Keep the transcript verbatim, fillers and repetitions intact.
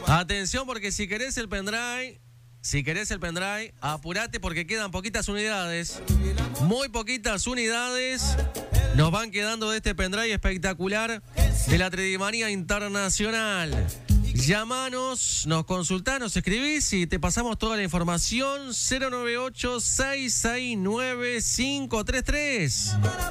Atención, porque si querés el pendrive, si querés el pendrive, apurate porque quedan poquitas unidades. Muy poquitas unidades nos van quedando de este pendrive espectacular de la Tridimanía Internacional. Llamanos, nos consultás, nos escribís y te pasamos toda la información. Cero nueve ocho, seis seis nueve, cinco tres tres.